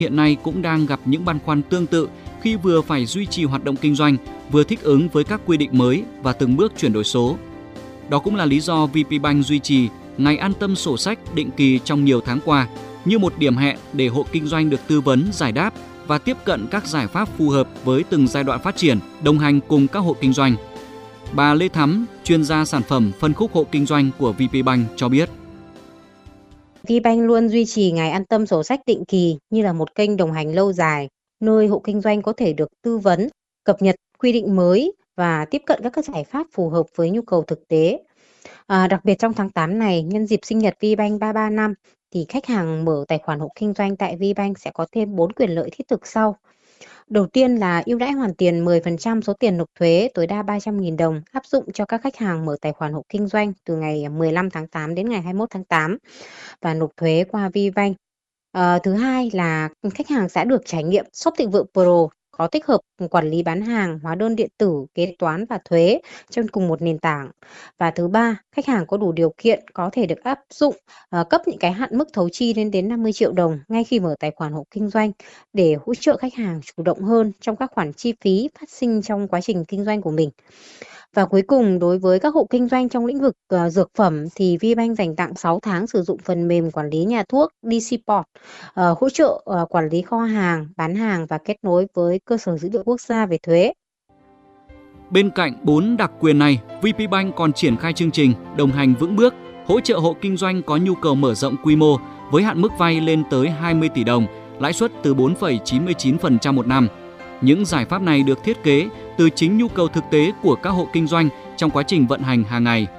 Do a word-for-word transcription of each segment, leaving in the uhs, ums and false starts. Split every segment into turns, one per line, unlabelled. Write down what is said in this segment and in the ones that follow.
hiện nay cũng đang gặp những băn khoăn tương tự khi vừa phải duy trì hoạt động kinh doanh, vừa thích ứng với các quy định mới và từng bước chuyển đổi số. Đó cũng là lý do vê pê Bank duy trì ngày an tâm sổ sách định kỳ trong nhiều tháng qua như một điểm hẹn để hộ kinh doanh được tư vấn, giải đáp và tiếp cận các giải pháp phù hợp với từng giai đoạn phát triển, đồng hành cùng các hộ kinh doanh. Bà Lê Thắm, chuyên gia sản phẩm phân khúc hộ kinh doanh của vê pê Bank cho biết.
vê pê Bank luôn duy trì ngày an tâm sổ sách định kỳ như là một kênh đồng hành lâu dài, nơi hộ kinh doanh có thể được tư vấn, cập nhật quy định mới và tiếp cận các giải pháp phù hợp với nhu cầu thực tế. À, đặc biệt trong tháng tám này, nhân dịp sinh nhật vê pê Bank ba mươi ba năm, thì khách hàng mở tài khoản hộ kinh doanh tại vê pê Bank sẽ có thêm bốn quyền lợi thiết thực sau. Đầu tiên là ưu đãi hoàn tiền mười phần trăm số tiền nộp thuế tối đa ba trăm nghìn đồng áp dụng cho các khách hàng mở tài khoản hộ kinh doanh từ ngày mười lăm tháng tám đến ngày hai mươi mốt tháng tám và nộp thuế qua vê pê Bank. À, thứ hai là khách hàng sẽ được trải nghiệm shop thịnh vượng Pro có tích hợp quản lý bán hàng, hóa đơn điện tử, kế toán và thuế trên cùng một nền tảng. Và thứ ba, khách hàng có đủ điều kiện có thể được áp dụng uh, cấp những cái hạn mức thấu chi lên đến năm mươi triệu đồng ngay khi mở tài khoản hộ kinh doanh để hỗ trợ khách hàng chủ động hơn trong các khoản chi phí phát sinh trong quá trình kinh doanh của mình. Và cuối cùng, đối với các hộ kinh doanh trong lĩnh vực uh, dược phẩm thì vê pê Bank dành tặng sáu tháng sử dụng phần mềm quản lý nhà thuốc đê xê Port, uh, hỗ trợ uh, quản lý kho hàng, bán hàng và kết nối với cơ sở dữ liệu quốc gia về thuế.
Bên cạnh bốn đặc quyền này, vê pê Bank còn triển khai chương trình đồng hành vững bước, hỗ trợ hộ kinh doanh có nhu cầu mở rộng quy mô với hạn mức vay lên tới hai mươi tỷ đồng, lãi suất từ bốn phẩy chín mươi chín phần trăm một năm. Những giải pháp này được thiết kế từ chính nhu cầu thực tế của các hộ kinh doanh trong quá trình vận hành hàng ngày.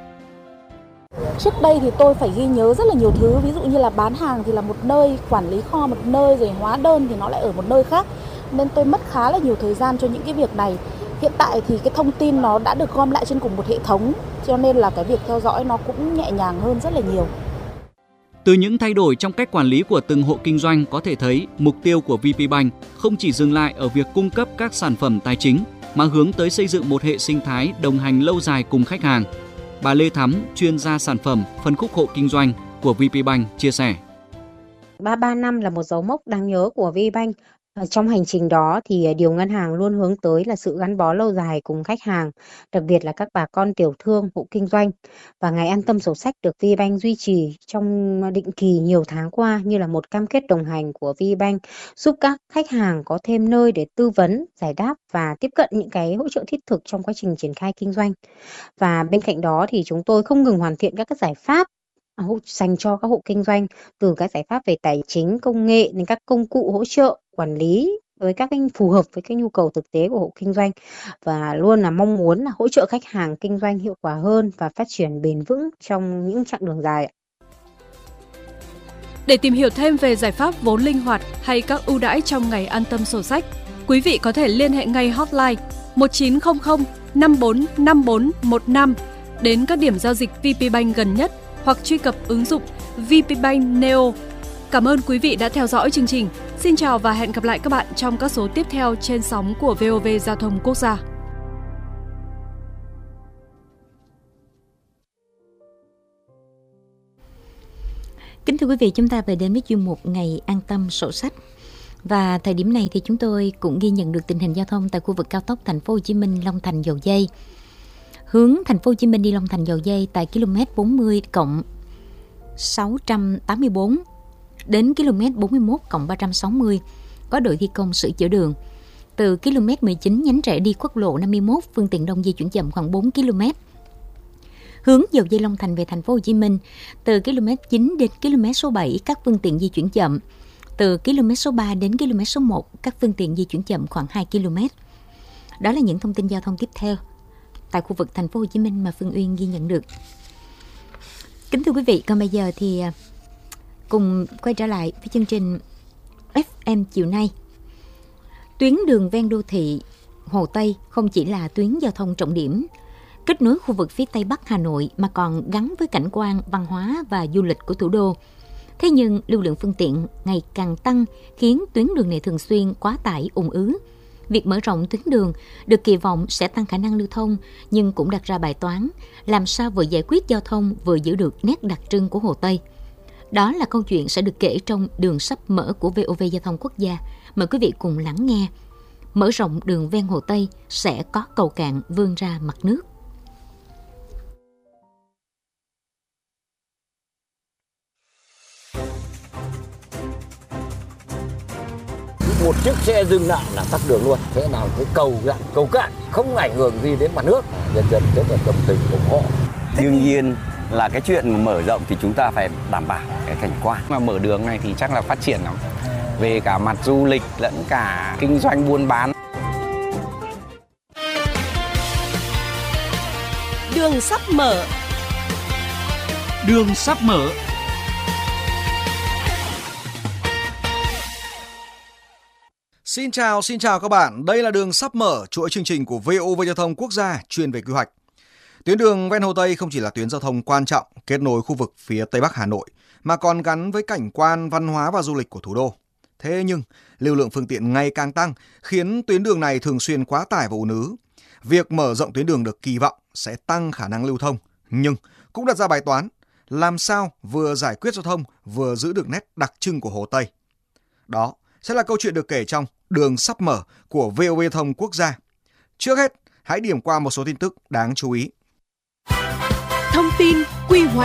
Trước đây thì tôi phải ghi nhớ rất là nhiều thứ, ví dụ như là bán hàng thì là một nơi, quản lý kho một nơi, rồi hóa đơn thì nó lại ở một nơi khác. Nên tôi mất khá là nhiều thời gian cho những cái việc này. Hiện tại thì cái thông tin nó đã được gom lại trên cùng một hệ thống, cho nên là cái việc theo dõi nó cũng nhẹ nhàng hơn rất là nhiều.
Từ những thay đổi trong cách quản lý của từng hộ kinh doanh có thể thấy mục tiêu của vê pê Bank không chỉ dừng lại ở việc cung cấp các sản phẩm tài chính mà hướng tới xây dựng một hệ sinh thái đồng hành lâu dài cùng khách hàng. Bà Lê Thắm, chuyên gia sản phẩm phân khúc hộ kinh doanh của vê pê Bank chia sẻ.
ba mươi ba năm là một dấu mốc đáng nhớ của vê pê Bank. Trong hành trình đó thì điều ngân hàng luôn hướng tới là sự gắn bó lâu dài cùng khách hàng, đặc biệt là các bà con tiểu thương, hộ kinh doanh. Và ngày an tâm sổ sách được vê pê Bank duy trì trong định kỳ nhiều tháng qua như là một cam kết đồng hành của vê pê Bank, giúp các khách hàng có thêm nơi để tư vấn, giải đáp và tiếp cận những cái hỗ trợ thiết thực trong quá trình triển khai kinh doanh. Và bên cạnh đó thì chúng tôi không ngừng hoàn thiện các cái giải pháp dành cho các hộ kinh doanh, từ các giải pháp về tài chính, công nghệ đến các công cụ hỗ trợ quản lý với các kênh phù hợp với cái nhu cầu thực tế của hộ kinh doanh, và luôn là mong muốn là hỗ trợ khách hàng kinh doanh hiệu quả hơn và phát triển bền vững trong những chặng đường dài.
Để tìm hiểu thêm về giải pháp vốn linh hoạt hay các ưu đãi trong ngày an tâm sổ sách, quý vị có thể liên hệ ngay hotline một chín không không năm bốn năm bốn một năm đến các điểm giao dịch vê pê Bank gần nhất hoặc truy cập ứng dụng vê pê Bank Neo. Cảm ơn quý vị đã theo dõi chương trình. Xin chào và hẹn gặp lại các bạn trong các số tiếp theo trên sóng của vê o vê Giao thông Quốc gia.
Kính thưa quý vị, chúng ta về đến với chuyên mục Ngày an tâm sổ sách. Và thời điểm này thì chúng tôi cũng ghi nhận được tình hình giao thông tại khu vực cao tốc Thành phố Hồ Chí Minh Long Thành Dầu Giây. Hướng Thành phố Hồ Chí Minh đi Long Thành Dầu Giây tại km bốn mươi cộng sáu trăm tám mươi tư đến km bốn mươi mốt cộng ba trăm sáu mươi có đội thi công sửa chữa đường. Từ km mười chín nhánh rẽ đi quốc lộ năm mươi mốt, phương tiện đông di chuyển chậm khoảng bốn ki lô mét. Hướng Dầu Giây Long Thành về Thành phố Hồ Chí Minh, từ km chín đến km số bảy các phương tiện di chuyển chậm. Từ km số ba đến km số một các phương tiện di chuyển chậm khoảng hai ki lô mét. Đó là những thông tin giao thông tiếp theo tại khu vực Thành phố Hồ Chí Minh mà Phương Uyên ghi nhận được. Kính thưa quý vị, còn bây giờ thì cùng quay trở lại với chương trình ép em chiều nay. Tuyến đường ven đô thị Hồ Tây không chỉ là tuyến giao thông trọng điểm kết nối khu vực phía Tây Bắc Hà Nội mà còn gắn với cảnh quan, văn hóa và du lịch của thủ đô. Thế nhưng lưu lượng phương tiện ngày càng tăng khiến tuyến đường này thường xuyên quá tải, ùn ứ. Việc mở rộng tuyến đường được kỳ vọng sẽ tăng khả năng lưu thông, nhưng cũng đặt ra bài toán làm sao vừa giải quyết giao thông vừa giữ được nét đặc trưng của Hồ Tây. Đó là câu chuyện sẽ được kể trong Đường sắp mở của vê o vê Giao thông Quốc gia. Mời quý vị cùng lắng nghe. Mở rộng đường ven Hồ Tây sẽ có cầu cạn vươn ra mặt nước.
Một chiếc xe dừng lại là tắc đường luôn. Thế nào cái cầu cạn, cầu cạn không ảnh hưởng gì đến mặt nước. Nhân dân rất là đồng tình ủng hộ.
Đương nhiên là cái chuyện mở rộng thì chúng ta phải đảm bảo cái cảnh quan.
Mà mở đường này thì chắc là phát triển lắm. Về cả mặt du lịch lẫn cả kinh doanh buôn bán.
Đường sắp mở.
Đường sắp mở.
Xin chào, xin chào các bạn. Đây là Đường sắp mở, chuỗi chương trình của vê o vê Giao thông Quốc gia chuyên về quy hoạch. Tuyến đường ven Hồ Tây không chỉ là tuyến giao thông quan trọng kết nối khu vực phía Tây Bắc Hà Nội, mà còn gắn với cảnh quan, văn hóa và du lịch của thủ đô. Thế nhưng, lưu lượng phương tiện ngày càng tăng khiến tuyến đường này thường xuyên quá tải và ùn ứ. Việc mở rộng tuyến đường được kỳ vọng sẽ tăng khả năng lưu thông, nhưng cũng đặt ra bài toán làm sao vừa giải quyết giao thông vừa giữ được nét đặc trưng của Hồ Tây. Đó sẽ là câu chuyện được kể trong Đường sắp mở của vê o vê Giao thông Quốc gia. Trước hết, hãy điểm qua một số tin tức đáng chú ý.
Thông tin quy hoạch.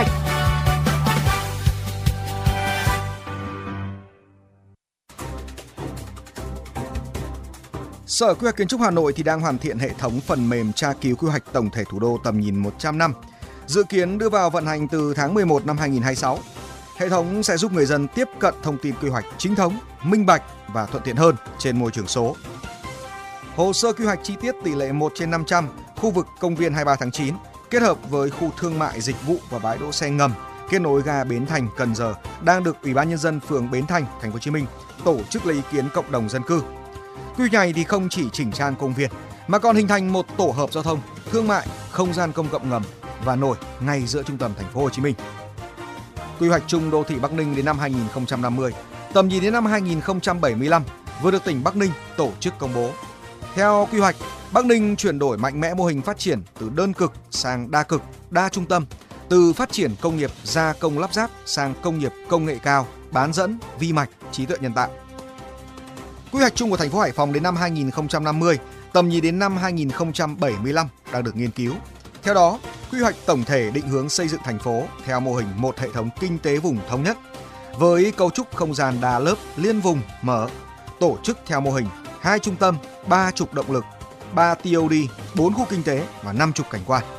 Sở Quy hoạch Kiến trúc Hà Nội thì đang hoàn thiện hệ thống phần mềm tra cứu quy hoạch tổng thể thủ đô tầm nhìn một trăm năm, dự kiến đưa vào vận hành từ tháng mười một năm hai nghìn không trăm hai mươi sáu. Hệ thống sẽ giúp người dân tiếp cận thông tin quy hoạch chính thống, minh bạch và thuận tiện hơn trên môi trường số. Hồ sơ quy hoạch chi tiết tỷ lệ một trên năm trăm khu vực công viên hai mươi ba tháng chín kết hợp với khu thương mại dịch vụ và bãi đỗ xe ngầm kết nối ga Bến Thành Cần Giờ đang được Ủy ban nhân dân phường Bến Thành, Thành phố Hồ Chí Minh tổ chức lấy ý kiến cộng đồng dân cư. Quy hoạch này thì không chỉ chỉnh trang công viên mà còn hình thành một tổ hợp giao thông, thương mại, không gian công cộng ngầm và nổi ngay giữa trung tâm Thành phố Hồ Chí Minh. Quy hoạch chung đô thị Bắc Ninh đến năm hai nghìn không trăm năm mươi, tầm nhìn đến năm hai nghìn không trăm bảy mươi lăm vừa được tỉnh Bắc Ninh tổ chức công bố. Theo quy hoạch, Bắc Ninh chuyển đổi mạnh mẽ mô hình phát triển từ đơn cực sang đa cực, đa trung tâm, từ phát triển công nghiệp gia công lắp ráp sang công nghiệp công nghệ cao, bán dẫn, vi mạch, trí tuệ nhân tạo. Quy hoạch chung của thành phố Hải Phòng đến năm hai nghìn không trăm năm mươi, tầm nhìn đến năm hai nghìn không trăm bảy mươi lăm đang được nghiên cứu. Theo đó, quy hoạch tổng thể định hướng xây dựng thành phố theo mô hình một hệ thống kinh tế vùng thống nhất, với cấu trúc không gian đa lớp liên vùng mở, tổ chức theo mô hình hai trung tâm, ba trục động lực, ba tê ô đê, bốn khu kinh tế và năm trục cảnh quan.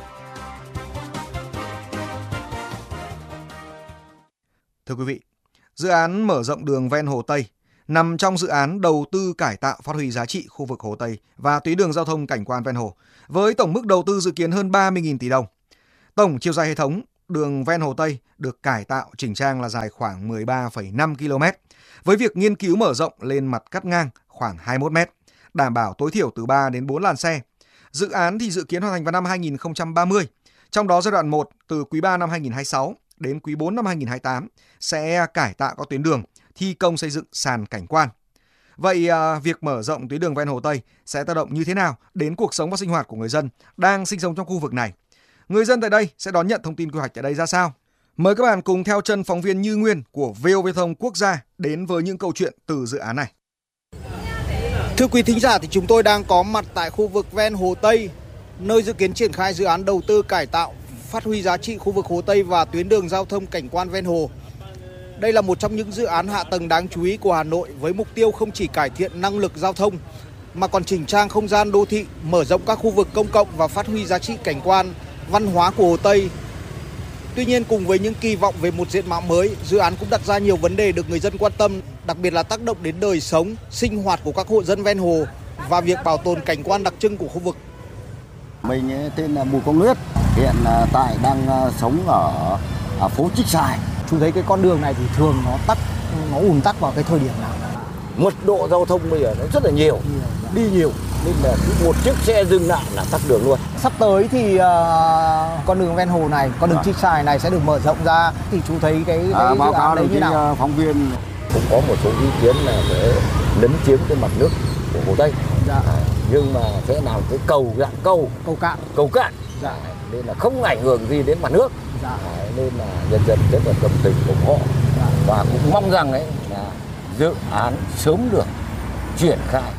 Thưa quý vị, dự án mở rộng đường ven Hồ Tây nằm trong dự án đầu tư cải tạo phát huy giá trị khu vực Hồ Tây và tuyến đường giao thông cảnh quan ven hồ, với tổng mức đầu tư dự kiến hơn ba mươi nghìn tỷ đồng. Tổng chiều dài hệ thống đường ven Hồ Tây được cải tạo chỉnh trang là dài khoảng mười ba phẩy năm ki lô mét, với việc nghiên cứu mở rộng lên mặt cắt ngang khoảng hai mươi mốt mét, đảm bảo tối thiểu từ ba đến bốn làn xe. Dự án thì dự kiến hoàn thành vào năm hai nghìn không trăm ba mươi, trong đó giai đoạn một từ quý ba năm hai nghìn không trăm hai mươi sáu đến quý bốn năm hai nghìn không trăm hai mươi tám sẽ cải tạo các tuyến đường, thi công xây dựng sàn cảnh quan. Vậy à, việc mở rộng tuyến đường ven Hồ Tây sẽ tác động như thế nào đến cuộc sống và sinh hoạt của người dân đang sinh sống trong khu vực này? Người dân tại đây sẽ đón nhận thông tin quy hoạch tại đây ra sao? Mời các bạn cùng theo chân phóng viên Như Nguyên của vê o vê Giao thông Quốc gia đến với những câu chuyện từ dự án này.
Thưa quý thính giả, thì chúng tôi đang có mặt tại khu vực ven Hồ Tây, nơi dự kiến triển khai dự án đầu tư cải tạo, phát huy giá trị khu vực Hồ Tây và tuyến đường giao thông cảnh quan ven hồ. Đây là một trong những dự án hạ tầng đáng chú ý của Hà Nội với mục tiêu không chỉ cải thiện năng lực giao thông mà còn chỉnh trang không gian đô thị, mở rộng các khu vực công cộng và phát huy giá trị cảnh quan, văn hóa của Hồ Tây. Tuy nhiên, cùng với những kỳ vọng về một diện mạo mới, dự án cũng đặt ra nhiều vấn đề được người dân quan tâm, đặc biệt là tác động đến đời sống, sinh hoạt của các hộ dân ven hồ và việc bảo tồn cảnh quan đặc trưng của khu vực.
Mình tên là Bùi Quang Luyết, hiện tại đang sống ở, ở phố Trích Xài.
Chú thấy cái con đường này thì thường nó tắc, nó ùn tắc vào cái thời điểm nào?
Mật độ giao thông bây giờ nó rất là nhiều, đi nhiều nên là một chiếc xe dừng lại là tắc đường luôn.
Sắp tới thì uh, con đường ven hồ này, con đường Trích Xài này sẽ được mở rộng ra, thì chú thấy cái, cái
à, báo cáo
đấy như nào?
Phóng viên cũng có một số ý kiến là để lấn chiếm cái mặt nước của Hồ Tây. Dạ. À, nhưng mà sẽ làm cái cầu dạng cầu
cầu cạn
cầu cạn dạ. Nên là không ảnh hưởng gì đến mặt nước. Dạ. À, nên là nhân dân rất là đồng tình ủng hộ. Dạ. và cũng mong rằng ấy là dự án sớm được triển khai.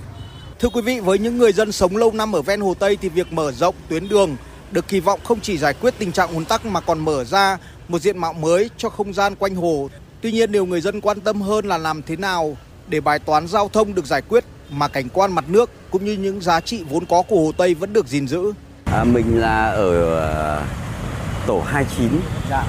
Thưa quý vị, với những người dân sống lâu năm ở ven Hồ Tây thì việc mở rộng tuyến đường được kỳ vọng không chỉ giải quyết tình trạng ùn tắc mà còn mở ra một diện mạo mới cho không gian quanh hồ. Tuy nhiên, điều người dân quan tâm hơn là làm thế nào để bài toán giao thông được giải quyết mà cảnh quan mặt nước cũng như những giá trị vốn có của Hồ Tây vẫn được gìn giữ.
À, mình là ở tổ hai mươi chín,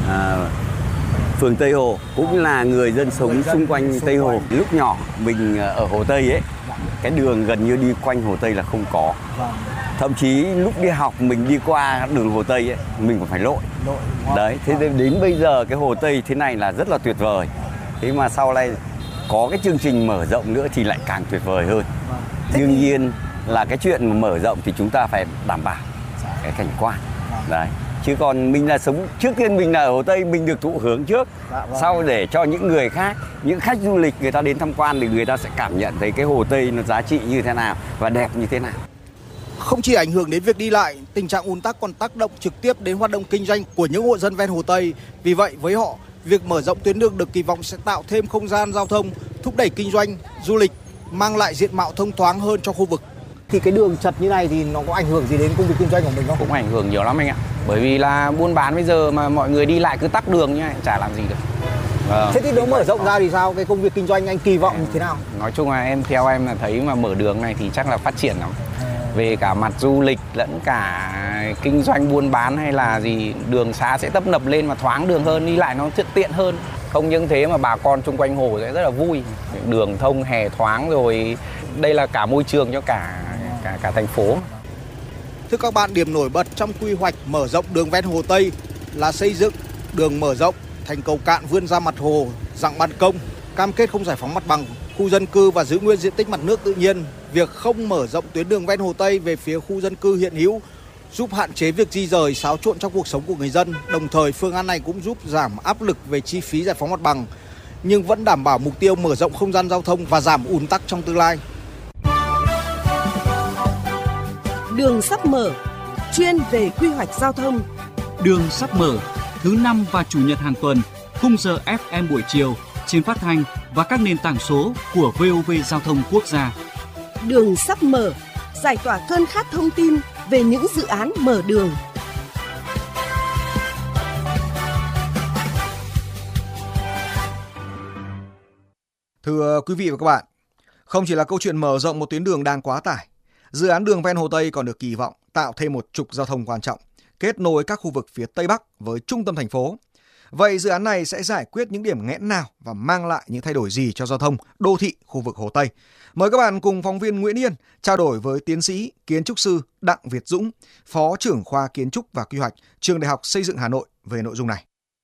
à, phường Tây Hồ, cũng là người dân sống xung quanh Tây Hồ. Lúc nhỏ mình ở Hồ Tây ấy, cái đường gần như đi quanh Hồ Tây là không có. Thậm chí lúc đi học mình đi qua đường Hồ Tây ấy, mình còn phải lội. Đấy, thế đến bây giờ cái Hồ Tây thế này là rất là tuyệt vời. Thế mà sau này có cái chương trình mở rộng nữa thì lại càng tuyệt vời hơn. Đương nhiên là cái chuyện mà mở rộng thì chúng ta phải đảm bảo cái cảnh quan. Đấy. Chứ còn mình là sống, trước tiên mình là ở Hồ Tây, mình được thụ hưởng trước. Sau để cho những người khác, những khách du lịch người ta đến tham quan thì người ta sẽ cảm nhận thấy cái Hồ Tây nó giá trị như thế nào và đẹp như thế nào.
Không chỉ ảnh hưởng đến việc đi lại, tình trạng ùn tắc còn tác động trực tiếp đến hoạt động kinh doanh của những hộ dân ven Hồ Tây. Vì vậy, với họ, việc mở rộng tuyến đường được kỳ vọng sẽ tạo thêm không gian giao thông, thúc đẩy kinh doanh, du lịch, mang lại diện mạo thông thoáng hơn cho khu vực.
Thì cái đường chật như này thì nó có ảnh hưởng gì đến công việc kinh doanh của mình không?
Cũng ảnh hưởng nhiều lắm anh ạ. Bởi vì là buôn bán bây giờ mà mọi người đi lại cứ tắc đường như này, chả làm gì được.
Vâng. Thế thì nếu mở rộng ra thì sao? Cái công việc kinh doanh anh kỳ vọng như thế nào?
Nói chung là em theo em là thấy mà mở đường này thì chắc là phát triển lắm. Về cả mặt du lịch lẫn cả kinh doanh buôn bán hay là gì, đường xá sẽ tấp nập lên mà thoáng đường hơn, đi lại nó tiện hơn. Không những thế mà bà con xung quanh hồ sẽ rất là vui. Đường thông hè thoáng rồi, đây là cả môi trường cho cả cả cả thành phố.
Thưa các bạn, điểm nổi bật trong quy hoạch mở rộng đường ven Hồ Tây là xây dựng đường mở rộng thành cầu cạn vươn ra mặt hồ, dạng ban công, cam kết không giải phóng mặt bằng khu dân cư và giữ nguyên diện tích mặt nước tự nhiên. Việc không mở rộng tuyến đường ven Hồ Tây về phía khu dân cư hiện hữu giúp hạn chế việc di rời, xáo trộn trong cuộc sống của người dân. Đồng thời, phương án này cũng giúp giảm áp lực về chi phí giải phóng mặt bằng, nhưng vẫn đảm bảo mục tiêu mở rộng không gian giao thông và giảm ùn tắc trong tương lai.
Đường sắp mở, chuyên về quy hoạch giao thông.
Đường sắp mở, thứ năm và chủ nhật hàng tuần, khung giờ ép em buổi chiều trên phát thanh và các nền tảng số của vê o vê Giao thông Quốc gia.
Đường sắp mở, giải tỏa cơn khát thông tin về những dự án mở đường.
Thưa quý vị và các bạn, không chỉ là câu chuyện mở rộng một tuyến đường đang quá tải, dự án đường ven Hồ Tây còn được kỳ vọng tạo thêm một trục giao thông quan trọng, kết nối các khu vực phía Tây Bắc với trung tâm thành phố. Vậy dự án này sẽ giải quyết những điểm nghẽn nào và mang lại những thay đổi gì cho giao thông đô thị khu vực Hồ Tây? Mời các bạn cùng phóng viên Nguyễn Yên trao đổi với tiến sĩ kiến trúc sư Đặng Việt Dũng, Phó trưởng khoa Kiến trúc và Quy hoạch, Trường Đại học Xây dựng Hà Nội về nội dung này.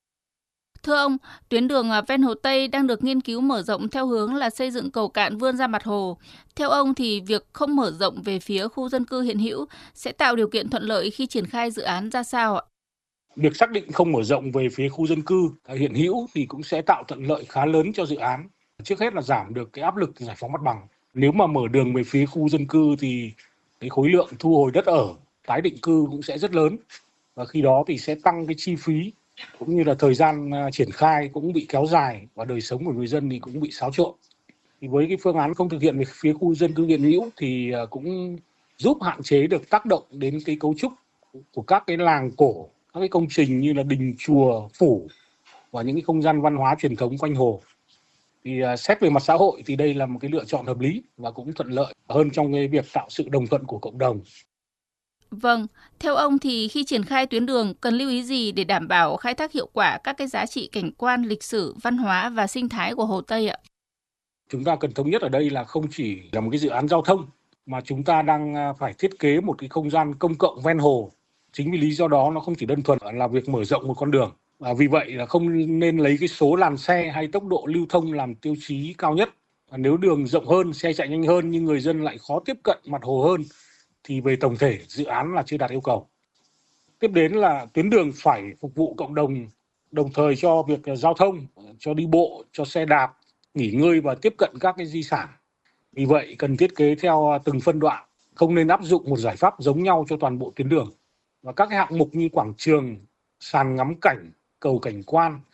Thưa ông, tuyến đường ven Hồ Tây đang được nghiên cứu mở rộng theo hướng là xây dựng cầu cạn vươn ra mặt hồ. Theo ông thì việc không mở rộng về phía khu dân cư hiện hữu sẽ tạo điều kiện thuận lợi khi triển khai dự án ra sao ạ?
Việc xác định không mở rộng về phía khu dân cư hiện hữu thì cũng sẽ tạo thuận lợi khá lớn cho dự án. Trước hết là giảm được cái áp lực giải phóng mặt bằng. Nếu mà mở đường về phía khu dân cư thì cái khối lượng thu hồi đất ở, tái định cư cũng sẽ rất lớn. Và khi đó thì sẽ tăng cái chi phí cũng như là thời gian triển khai cũng bị kéo dài và đời sống của người dân thì cũng bị xáo trộn. Thì với cái phương án không thực hiện về phía khu dân cư hiện hữu thì cũng giúp hạn chế được tác động đến cái cấu trúc của các cái làng cổ, các cái công trình như là đình chùa, phủ và những cái không gian văn hóa truyền thống quanh hồ. Thì uh, xét về mặt xã hội thì đây là một cái lựa chọn hợp lý và cũng thuận lợi hơn trong cái việc tạo sự đồng thuận của cộng đồng.
Vâng, theo ông thì khi triển khai tuyến đường cần lưu ý gì để đảm bảo khai thác hiệu quả các cái giá trị cảnh quan, lịch sử, văn hóa và sinh thái của Hồ Tây ạ?
Chúng ta cần thống nhất ở đây là không chỉ là một cái dự án giao thông mà chúng ta đang phải thiết kế một cái không gian công cộng ven hồ. Chính vì lý do đó nó không chỉ đơn thuần là việc mở rộng một con đường. À, vì vậy là không nên lấy cái số làn xe hay tốc độ lưu thông làm tiêu chí cao nhất. À, nếu đường rộng hơn, xe chạy nhanh hơn nhưng người dân lại khó tiếp cận mặt hồ hơn thì về tổng thể dự án là chưa đạt yêu cầu. Tiếp đến là tuyến đường phải phục vụ cộng đồng, đồng thời cho việc giao thông, cho đi bộ, cho xe đạp, nghỉ ngơi và tiếp cận các cái di sản. Vì vậy cần thiết kế theo từng phân đoạn, không nên áp dụng một giải pháp giống nhau cho toàn bộ tuyến đường. Và các cái hạng mục như quảng trường, sàn ngắm cảnh, cầu cảnh quan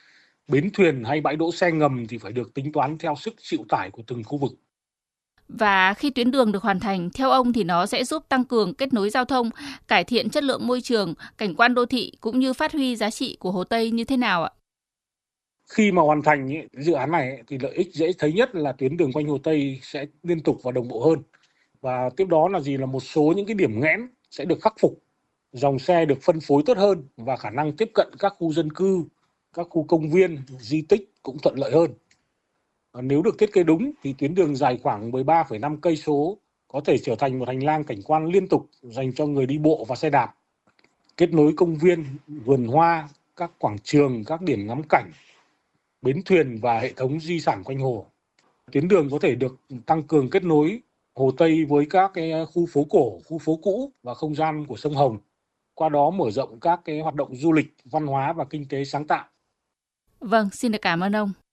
Bến thuyền hay bãi đỗ xe ngầm thì phải được tính toán theo sức chịu tải của từng khu vực.
Và khi tuyến đường được hoàn thành, theo ông thì nó sẽ giúp tăng cường kết nối giao thông, cải thiện chất lượng môi trường, cảnh quan đô thị cũng như phát huy giá trị của Hồ Tây như thế nào ạ?
Khi mà hoàn thành ý, dự án này thì lợi ích dễ thấy nhất là tuyến đường quanh Hồ Tây sẽ liên tục và đồng bộ hơn. Và tiếp đó là gì là một số những cái điểm nghẽn sẽ được khắc phục, dòng xe được phân phối tốt hơn và khả năng tiếp cận các khu dân cư, các khu công viên, di tích cũng thuận lợi hơn. Nếu được thiết kế đúng thì tuyến đường dài khoảng mười ba phẩy năm cây số có thể trở thành một hành lang cảnh quan liên tục dành cho người đi bộ và xe đạp, kết nối công viên, vườn hoa, các quảng trường, các điểm ngắm cảnh, bến thuyền và hệ thống di sản quanh hồ. Tuyến đường có thể được tăng cường kết nối Hồ Tây với các cái khu phố cổ, khu phố cũ và không gian của sông Hồng, qua đó mở rộng các cái hoạt động du lịch, văn hóa và kinh tế sáng tạo.
Vâng, xin được cảm ơn ông.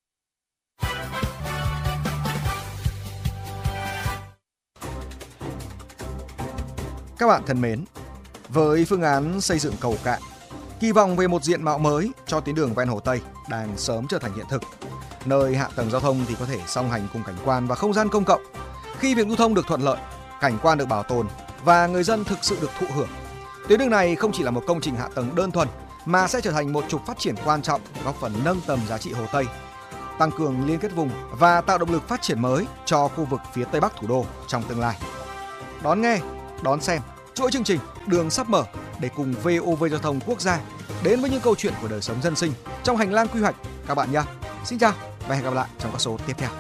Các bạn thân mến, với phương án xây dựng cầu cạn, kỳ vọng về một diện mạo mới cho tuyến đường ven Hồ Tây đang sớm trở thành hiện thực, nơi hạ tầng giao thông thì có thể song hành cùng cảnh quan và không gian công cộng. Khi việc lưu thông được thuận lợi, cảnh quan được bảo tồn và người dân thực sự được thụ hưởng, tuyến đường này không chỉ là một công trình hạ tầng đơn thuần mà sẽ trở thành một trục phát triển quan trọng, góp phần nâng tầm giá trị Hồ Tây, tăng cường liên kết vùng và tạo động lực phát triển mới cho khu vực phía Tây Bắc thủ đô trong tương lai. Đón nghe, đón xem chuỗi chương trình Đường sắp mở để cùng vê o vê Giao thông Quốc gia đến với những câu chuyện của đời sống dân sinh trong hành lang quy hoạch các bạn nhé. Xin chào và hẹn gặp lại trong các số tiếp theo.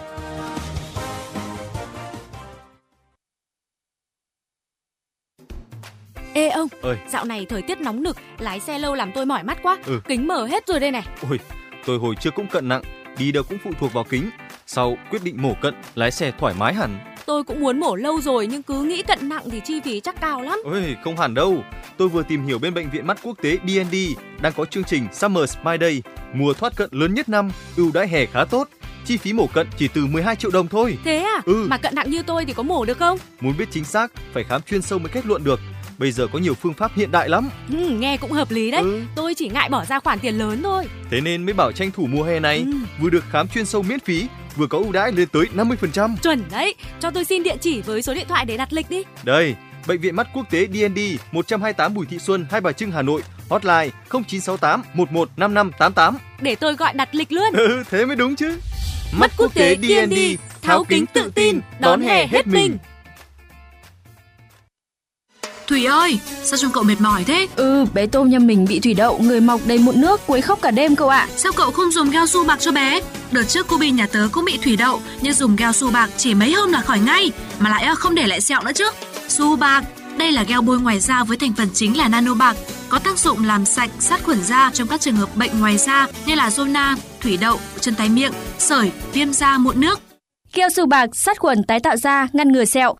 Ê ông,
ơi,
dạo này thời tiết nóng nực, lái xe lâu làm tôi mỏi mắt quá.
Ừ.
Kính mở hết rồi đây này.
Ôi, tôi hồi trước cũng cận nặng, đi đâu cũng phụ thuộc vào kính. Sau quyết định mổ cận, lái xe thoải mái hẳn.
Tôi cũng muốn mổ lâu rồi nhưng cứ nghĩ cận nặng thì chi phí chắc cao lắm.
Ôi, không hẳn đâu. Tôi vừa tìm hiểu bên bệnh viện mắt quốc tế đê en đê đang có chương trình Summer Smile Day, mùa thoát cận lớn nhất năm, ưu đãi hè khá tốt. Chi phí mổ cận chỉ từ mười hai triệu đồng thôi.
Thế à?
Ừ.
Mà cận nặng như tôi thì có mổ được không?
Muốn biết chính xác, phải khám chuyên sâu mới kết luận được. Bây giờ có nhiều phương pháp hiện đại lắm.
Ừ, nghe cũng hợp lý đấy.
Ừ.
Tôi chỉ ngại bỏ ra khoản tiền lớn thôi.
Thế nên mới bảo tranh thủ mùa hè này,
ừ.
vừa được khám chuyên sâu miễn phí, vừa có ưu đãi lên tới năm mươi phần trăm.
Chuẩn đấy. Cho tôi xin địa chỉ với số điện thoại để đặt lịch đi.
Đây, Bệnh viện mắt quốc tế đê en đê, một trăm hai mươi tám Bùi Thị Xuân, Hai Bà Trưng, Hà Nội. Hotline không chín sáu tám một một năm năm tám tám.
Để tôi gọi đặt lịch luôn.
Ừ, thế mới đúng chứ.
Mắt, mắt quốc tế đê en đê, tháo kính tự tin, đón hè hết mình.
Thủy ơi, sao trông cậu mệt mỏi thế?
Ừ, bé tôm nhà mình bị thủy đậu, người mọc đầy mụn nước, quấy khóc cả đêm cậu ạ.
Sao cậu không dùng Gel Su Bạc cho bé? Đợt trước cô Bi nhà tớ cũng bị thủy đậu, nhưng dùng Gel Su Bạc chỉ mấy hôm là khỏi ngay, mà lại không để lại sẹo nữa chứ. Su Bạc, đây là gel bôi ngoài da với thành phần chính là nano bạc, có tác dụng làm sạch, sát khuẩn da trong các trường hợp bệnh ngoài da như là zona, thủy đậu, chân tay miệng, sởi, viêm da, mụn nước.
Gel Su Bạc sát khuẩn tái tạo da, ngăn ngừa sẹo.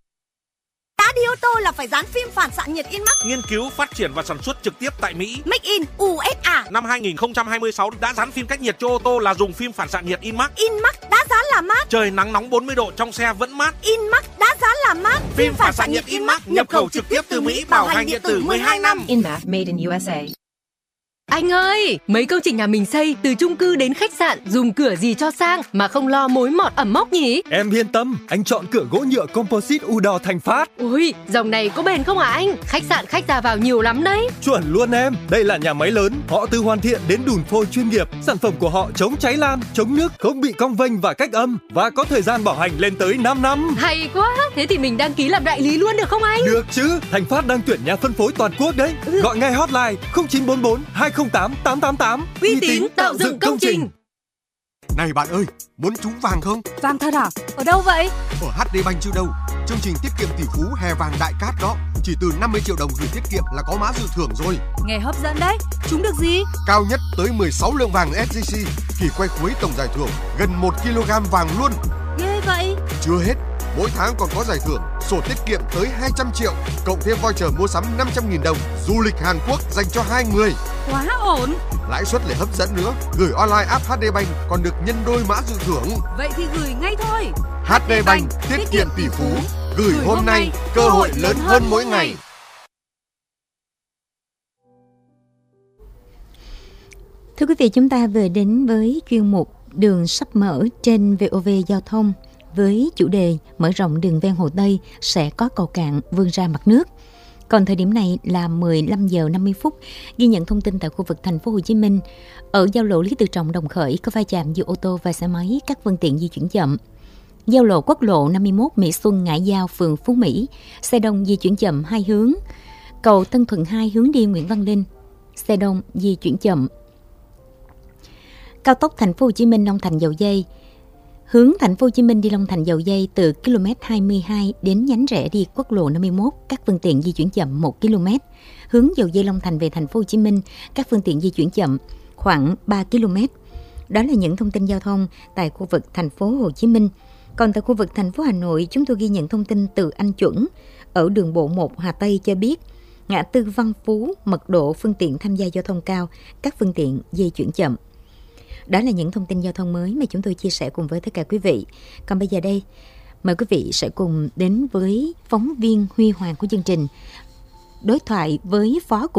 Đã đi ô tô là phải dán phim phản xạ nhiệt Inmax.
Nghiên cứu, phát triển và sản xuất trực tiếp tại Mỹ.
Make in u ét a.
Năm hai không hai sáu đã dán phim cách nhiệt cho ô tô là dùng phim phản xạ nhiệt Inmax.
Inmax đã dán là mát.
Trời nắng nóng bốn mươi độ trong xe vẫn mát.
Inmax đã dán là mát.
Phim, phim phản xạ nhiệt Inmax nhập khẩu trực tiếp từ Mỹ, bảo hành điện tử mười hai năm.
Inmax made in u ét a.
Anh ơi, mấy công trình nhà mình xây từ chung cư đến khách sạn, dùng cửa gì cho sang mà không lo mối mọt ẩm mốc nhỉ?
Em yên tâm, anh chọn cửa gỗ nhựa composite Udor Thành Phát.
Ui, dòng này có bền không hả anh? Khách sạn khách ra vào nhiều lắm đấy.
Chuẩn luôn em, đây là nhà máy lớn, họ từ hoàn thiện đến đùn phôi chuyên nghiệp. Sản phẩm của họ chống cháy lan, chống nước, không bị cong vênh và cách âm và có thời gian bảo hành lên tới năm năm.
Hay quá, thế thì mình đăng ký làm đại lý luôn được không anh?
Được chứ, Thành Phát đang tuyển nhà phân phối toàn quốc đấy. Ừ. Gọi ngay hotline không chín bốn bốn hai không tám tám tám tám.
Uy tín tạo dựng công trình.
Này bạn ơi, muốn trúng vàng không?
Vàng thật à? Ở đâu vậy?
Ở hát đê Bank chứ đâu. Chương trình tiết kiệm tỷ phú hè vàng đại cát đó. Chỉ từ năm mươi triệu đồng gửi tiết kiệm là có mã dự thưởng rồi.
Nghe hấp dẫn đấy. Trúng được gì?
Cao nhất tới mười sáu lượng vàng ét gi xê. Kỳ quay cuối tổng giải thưởng gần một ki lô gam vàng luôn.
Ghê vậy.
Chưa hết, mỗi tháng còn có giải thưởng sổ tiết kiệm tới hai trăm triệu, cộng thêm voucher mua sắm năm trăm nghìn đồng, du lịch Hàn Quốc dành cho hai người.
Quá ổn.
Lãi suất lại hấp dẫn nữa, gửi online app hát đê Bank còn được nhân đôi mã dự thưởng.
Vậy thì gửi ngay thôi.
hát đê Bank, tiết kiệm tỷ phú, gửi hôm nay, cơ hội lớn hơn mỗi ngày.
Thưa quý vị, chúng ta vừa đến với chuyên mục Đường sắp mở trên vê o vê Giao thông với chủ đề mở rộng đường ven Hồ Tây sẽ có cầu cạn vươn ra mặt nước. Còn thời điểm này là mười lăm giờ năm mươi phút, ghi nhận thông tin tại khu vực thành phố Hồ Chí Minh. Ở giao lộ Lý Tự Trọng Đồng Khởi có va chạm giữa ô tô và xe máy, các phương tiện di chuyển chậm. Giao lộ quốc lộ năm mươi mốt Mỹ Xuân Ngãi Giao phường Phú Mỹ, xe đông di chuyển chậm hai hướng. Cầu Tân Thuận hai hướng đi Nguyễn Văn Linh, xe đông di chuyển chậm. Cao tốc thành phố Hồ Chí Minh Long Thành Dầu Giây, hướng thành phố Hồ Chí Minh đi Long Thành Dầu Giây từ ki lô mét hai mươi hai đến nhánh rẽ đi quốc lộ năm mươi mốt, các phương tiện di chuyển chậm một ki lô mét. Hướng Dầu Giây Long Thành về thành phố Hồ Chí Minh, các phương tiện di chuyển chậm khoảng ba ki lô mét. Đó là những thông tin giao thông tại khu vực thành phố Hồ Chí Minh. Còn tại khu vực thành phố Hà Nội, chúng tôi ghi nhận thông tin từ Anh Chuẩn ở đường bộ một Hà Tây cho biết, ngã tư Văn Phú, mật độ phương tiện tham gia giao thông cao, các phương tiện di chuyển chậm. Đó là những thông tin giao thông mới mà chúng tôi chia sẻ cùng với tất cả quý vị. Còn bây giờ đây, mời quý vị sẽ cùng đến với phóng viên Huy Hoàng của chương trình, đối thoại với Phó Cục